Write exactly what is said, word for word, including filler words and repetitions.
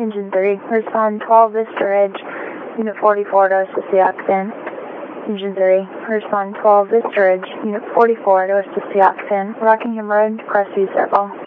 Engine three, respond twelve Vista Ridge, Unit forty-four to assist the occupant. Engine three, respond twelve Vista Ridge, Unit forty-four to assist the occupant, Rockingham Road, Crestview Circle.